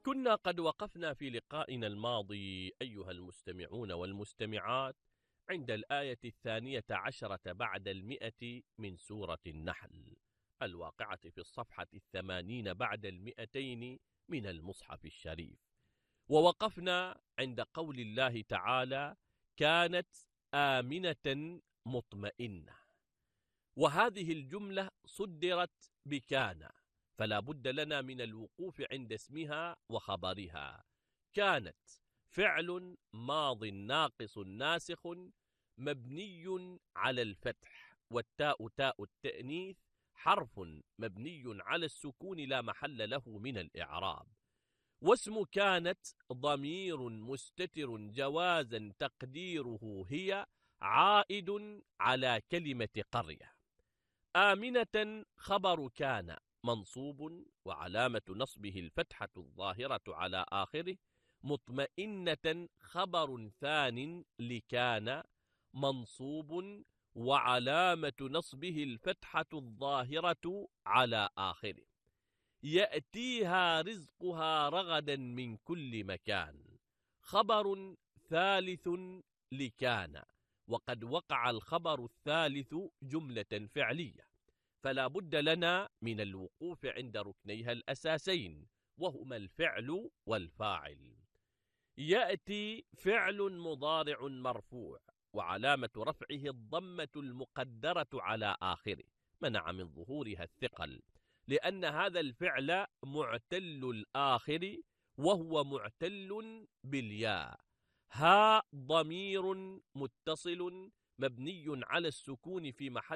كنا قد وقفنا في لقائنا الماضي أيها المستمعون والمستمعات عند الآية 12 بعد 100 من سورة النحل الواقعة في الصفحة 80 بعد 200 من المصحف الشريف، ووقفنا عند قول الله تعالى: كانت آمنة مطمئنة. وهذه الجملة صدرت بكان، فلا بد لنا من الوقوف عند اسمها وخبرها. كانت فعل ماض ناقص ناسخ مبني على الفتح، والتاء تاء التأنيث حرف مبني على السكون لا محل له من الإعراب. واسم كانت ضمير مستتر جوازا تقديره هي عائد على كلمة قرية. آمنة خبر كان منصوب وعلامة نصبه الفتحة الظاهرة على آخره. مطمئنة خبر ثان لكان منصوب وعلامة نصبه الفتحة الظاهرة على آخره. يأتيها رزقها رغدا من كل مكان خبر ثالث لكان، وقد وقع الخبر الثالث جملة فعلية، فلا بد لنا من الوقوف عند ركنيها الأساسين وهما الفعل والفاعل. يأتي فعل مضارع مرفوع وعلامة رفعه الضمة المقدرة على آخره منع من ظهورها الثقل، لأن هذا الفعل معتل الآخر وهو معتل بالياء. ها ضمير متصل مبني على السكون في محل